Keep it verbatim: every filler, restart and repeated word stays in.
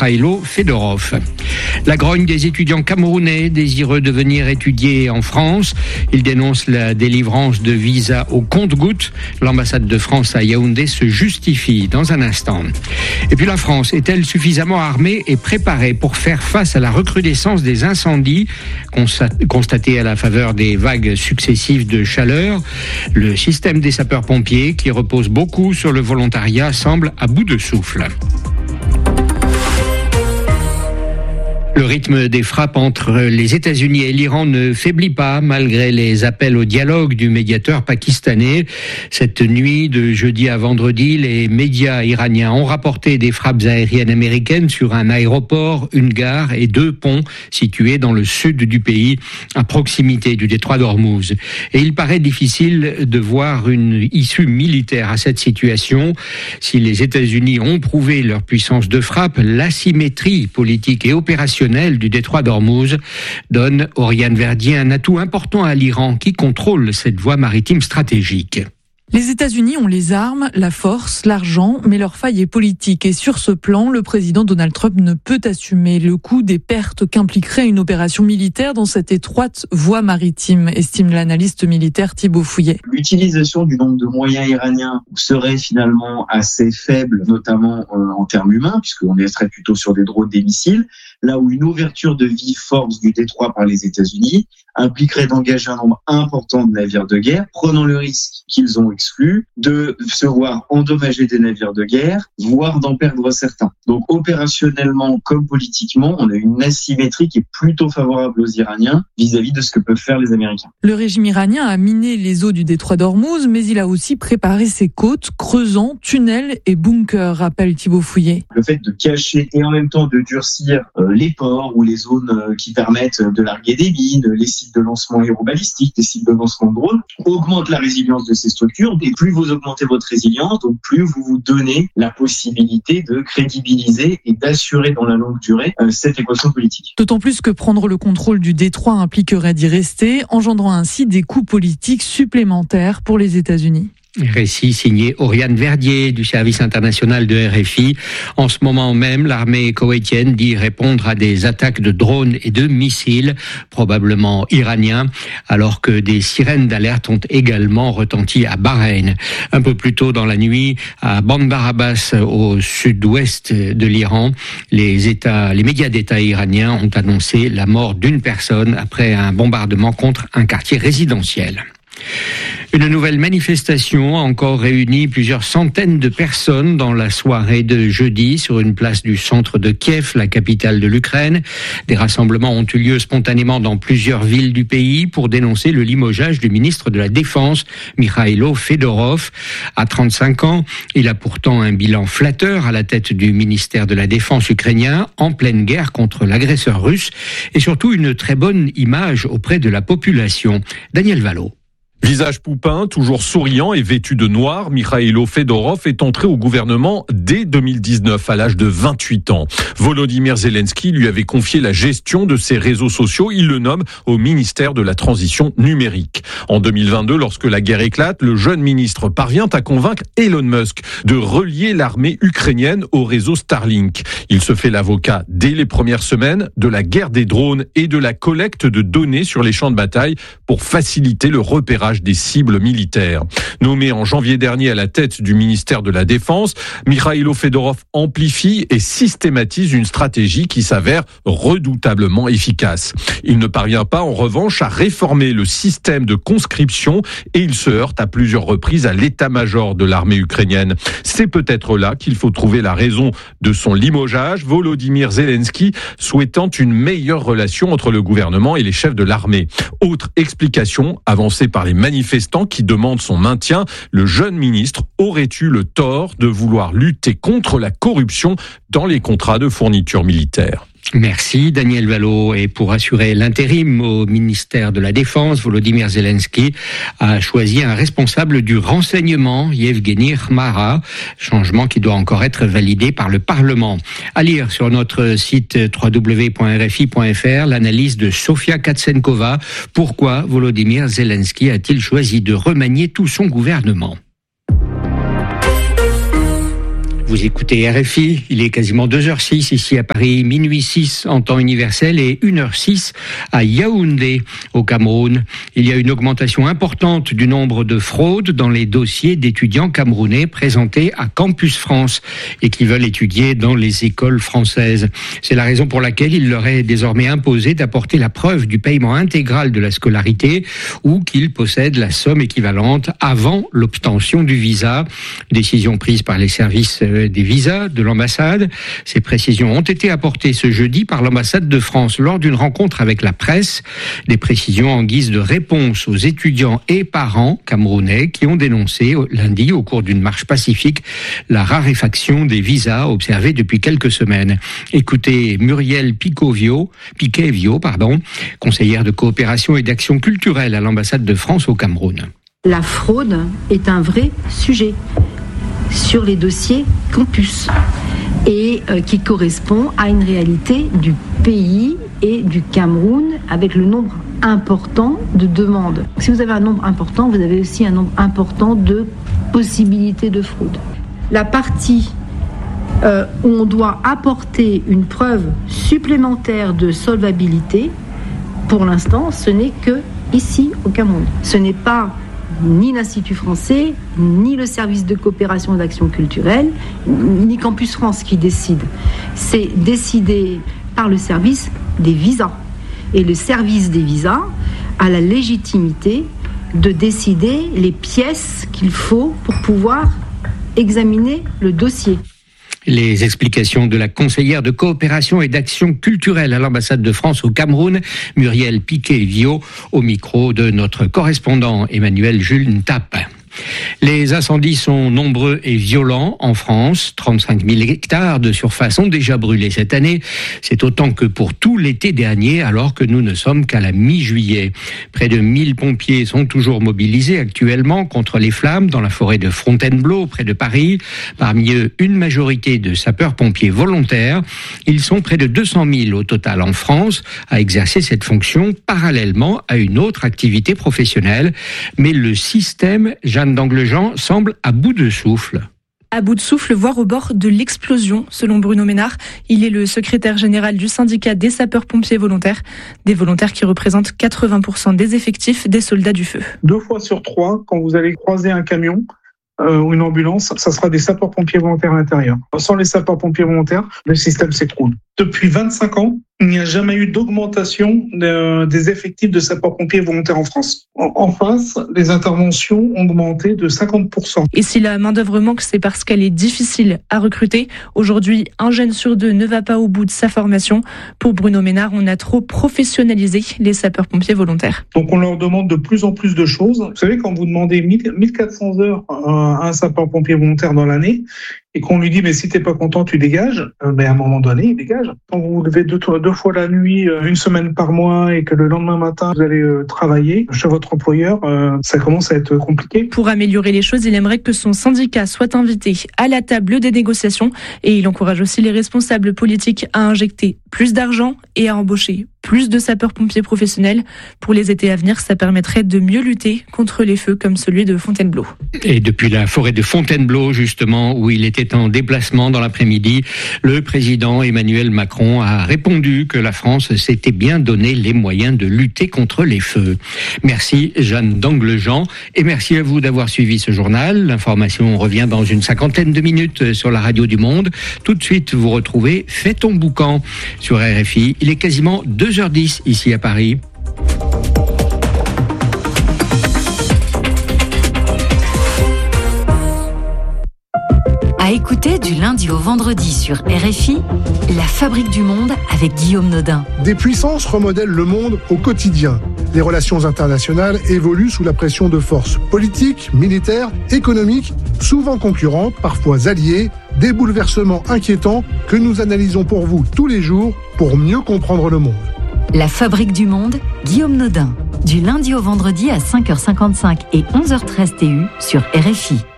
Mikhailo Fedorov. La grogne des étudiants camerounais désireux de venir étudier en France. Ils dénoncent la délivrance de visas au compte-gouttes. L'ambassade de France à Yaoundé se justifie dans un instant. Et puis la France est-elle suffisamment armée et préparée pour faire face à la recrudescence des incendies constatée à la faveur des vagues successives de chaleur? Le système des sapeurs-pompiers, qui repose beaucoup sur le volontariat, semble à bout de souffle. Le rythme des frappes entre les États-Unis et l'Iran ne faiblit pas malgré les appels au dialogue du médiateur pakistanais. Cette nuit de jeudi à vendredi, les médias iraniens ont rapporté des frappes aériennes américaines sur un aéroport, une gare et deux ponts situés dans le sud du pays, à proximité du détroit d'Ormuz. Et il paraît difficile de voir une issue militaire à cette situation. Si les États-Unis ont prouvé leur puissance de frappe, l'asymétrie politique et opérationnelle du détroit d'Ormuz donne, Oriane Verdier, un atout important à l'Iran qui contrôle cette voie maritime stratégique. Les États-Unis ont les armes, la force, l'argent, mais leur faille est politique. Et sur ce plan, le président Donald Trump ne peut assumer le coût des pertes qu'impliquerait une opération militaire dans cette étroite voie maritime, estime l'analyste militaire Thibaut Fouillet. L'utilisation du nombre de moyens iraniens serait finalement assez faible, notamment euh, en termes humains, puisqu'on serait plutôt sur des drones, des missiles, là où une ouverture de vive force du détroit par les États-Unis impliquerait d'engager un nombre important de navires de guerre, prenant le risque qu'ils ont exclu de se voir endommager des navires de guerre, voire d'en perdre certains. Donc opérationnellement comme politiquement, on a une asymétrie qui est plutôt favorable aux Iraniens vis-à-vis de ce que peuvent faire les Américains. Le régime iranien a miné les eaux du détroit d'Ormuz, mais il a aussi préparé ses côtes, creusant tunnels et bunkers, rappelle Thibaut Fouillet. Le fait de cacher et en même temps de durcir euh, les ports ou les zones euh, qui permettent de larguer des mines, les sites de lancement aérobalistique, des sites de lancement de drones, augmente la résilience de ces structures. Et plus vous augmentez votre résilience, donc plus vous vous donnez la possibilité de crédibiliser et d'assurer dans la longue durée euh, cette équation politique. D'autant plus que prendre le contrôle du détroit impliquerait d'y rester, engendrant ainsi des coûts politiques supplémentaires pour les États-Unis. Récit signé Oriane Verdier du service international de R F I. En ce moment même, l'armée koweïtienne dit répondre à des attaques de drones et de missiles, probablement iraniens, alors que des sirènes d'alerte ont également retenti à Bahreïn. Un peu plus tôt dans la nuit, à Bandar Abbas, au sud-ouest de l'Iran, les États, les médias d'État iraniens ont annoncé la mort d'une personne après un bombardement contre un quartier résidentiel. Une nouvelle manifestation a encore réuni plusieurs centaines de personnes dans la soirée de jeudi sur une place du centre de Kiev, la capitale de l'Ukraine. Des rassemblements ont eu lieu spontanément dans plusieurs villes du pays pour dénoncer le limogeage du ministre de la Défense, Mikhailo Fedorov. À trente-cinq ans, il a pourtant un bilan flatteur à la tête du ministère de la Défense ukrainien, en pleine guerre contre l'agresseur russe, et surtout une très bonne image auprès de la population. Daniel Vallot. Visage poupin, toujours souriant et vêtu de noir, Mikhailo Fedorov est entré au gouvernement dès deux mille dix-neuf, à l'âge de vingt-huit ans. Volodymyr Zelensky lui avait confié la gestion de ses réseaux sociaux. Il le nomme au ministère de la Transition numérique. En deux mille vingt-deux, lorsque la guerre éclate, le jeune ministre parvient à convaincre Elon Musk de relier l'armée ukrainienne au réseau Starlink. Il se fait l'avocat dès les premières semaines de la guerre des drones et de la collecte de données sur les champs de bataille pour faciliter le repérage des cibles militaires. Nommé en janvier dernier à la tête du ministère de la Défense, Mikhailo Fedorov amplifie et systématise une stratégie qui s'avère redoutablement efficace. Il ne parvient pas, en revanche, à réformer le système de conscription et il se heurte à plusieurs reprises à l'état-major de l'armée ukrainienne. C'est peut-être là qu'il faut trouver la raison de son limogeage, Volodymyr Zelensky souhaitant une meilleure relation entre le gouvernement et les chefs de l'armée. Autre explication avancée par les manifestants qui demandent son maintien, le jeune ministre aurait eu le tort de vouloir lutter contre la corruption dans les contrats de fourniture militaire. Merci Daniel Vallot. Et pour assurer l'intérim au ministère de la Défense, Volodymyr Zelensky a choisi un responsable du renseignement, Yevgeny Khmara, changement qui doit encore être validé par le Parlement. À lire sur notre site w w w point r f i point f r l'analyse de Sofia Katsenkova. Pourquoi Volodymyr Zelensky a-t-il choisi de remanier tout son gouvernement ? Vous écoutez R F I, il est quasiment deux heures six ici à Paris, minuit six en temps universel et une heure six à Yaoundé, au Cameroun. Il y a une augmentation importante du nombre de fraudes dans les dossiers d'étudiants camerounais présentés à Campus France et qui veulent étudier dans les écoles françaises. C'est la raison pour laquelle il leur est désormais imposé d'apporter la preuve du paiement intégral de la scolarité ou qu'ils possèdent la somme équivalente avant l'obtention du visa. Décision prise par les services des visas de l'ambassade. Ces précisions ont été apportées ce jeudi par l'ambassade de France lors d'une rencontre avec la presse. Des précisions en guise de réponse aux étudiants et parents camerounais qui ont dénoncé lundi au cours d'une marche pacifique la raréfaction des visas observée depuis quelques semaines. Écoutez Muriel Picovio, Piquet-Vio, pardon, conseillère de coopération et d'action culturelle à l'ambassade de France au Cameroun. La fraude est un vrai sujet sur les dossiers campus et euh, qui correspond à une réalité du pays et du Cameroun avec le nombre important de demandes. Si vous avez un nombre important, vous avez aussi un nombre important de possibilités de fraude. La partie euh, où on doit apporter une preuve supplémentaire de solvabilité, pour l'instant, ce n'est que ici au Cameroun. Ce n'est pas ni l'Institut français, ni le service de coopération et d'action culturelle, ni Campus France qui décide. C'est décidé par le service des visas. Et le service des visas a la légitimité de décider les pièces qu'il faut pour pouvoir examiner le dossier. Les explications de la conseillère de coopération et d'action culturelle à l'ambassade de France au Cameroun, Muriel Piquet-Vio, au micro de notre correspondant Emmanuel Jules Ntap. Les incendies sont nombreux et violents en France. trente-cinq mille hectares de surface ont déjà brûlé cette année. C'est autant que pour tout l'été dernier, alors que nous ne sommes qu'à la mi-juillet. Près de mille pompiers sont toujours mobilisés actuellement contre les flammes dans la forêt de Fontainebleau, près de Paris. Parmi eux, une majorité de sapeurs-pompiers volontaires. Ils sont près de deux cent mille au total en France à exercer cette fonction parallèlement à une autre activité professionnelle. Mais le système Jeanne Danglejean semble à bout de souffle. À bout de souffle, voire au bord de l'explosion, selon Bruno Ménard. Il est le secrétaire général du syndicat des sapeurs-pompiers volontaires. Des volontaires qui représentent quatre-vingts pour cent des effectifs des soldats du feu. Deux fois sur trois, quand vous allez croiser un camion euh, ou une ambulance, ça sera des sapeurs-pompiers volontaires à l'intérieur. Sans les sapeurs-pompiers volontaires, le système s'écroule. Depuis vingt-cinq ans, il n'y a jamais eu d'augmentation de, des effectifs de sapeurs-pompiers volontaires en France. En, en face, les interventions ont augmenté de cinquante pour cent. Et si la main-d'œuvre manque, c'est parce qu'elle est difficile à recruter. Aujourd'hui, un jeune sur deux ne va pas au bout de sa formation. Pour Bruno Ménard, on a trop professionnalisé les sapeurs-pompiers volontaires. Donc on leur demande de plus en plus de choses. Vous savez, quand vous demandez mille quatre cents heures à un sapeur-pompier volontaire dans l'année, et qu'on lui dit mais si t'es pas content tu dégages, euh, ben à un moment donné il dégage. Quand vous vous levez deux, deux fois la nuit, euh, une semaine par mois et que le lendemain matin vous allez euh, travailler chez votre employeur, euh, ça commence à être compliqué. Pour améliorer les choses, il aimerait que son syndicat soit invité à la table des négociations et il encourage aussi les responsables politiques à injecter plus d'argent et à embaucher plus de sapeurs-pompiers professionnels. Pour les étés à venir, ça permettrait de mieux lutter contre les feux comme celui de Fontainebleau. Et depuis la forêt de Fontainebleau, justement, où il était en déplacement dans l'après-midi, le président Emmanuel Macron a répondu que la France s'était bien donné les moyens de lutter contre les feux. Merci Jeanne Danglejean et merci à vous d'avoir suivi ce journal. L'information revient dans une cinquantaine de minutes sur la radio du Monde. Tout de suite, vous retrouvez Fais ton boucan sur R F I. Il est quasiment deux heures dix ici à Paris. À écouter du lundi au vendredi sur R F I, La Fabrique du Monde avec Guillaume Nodin. Des puissances remodèlent le monde au quotidien. Les relations internationales évoluent sous la pression de forces politiques, militaires, économiques, souvent concurrentes, parfois alliées, des bouleversements inquiétants que nous analysons pour vous tous les jours pour mieux comprendre le monde. La Fabrique du Monde, Guillaume Nodin. Du lundi au vendredi à cinq heures cinquante-cinq et onze heures treize T U sur R F I.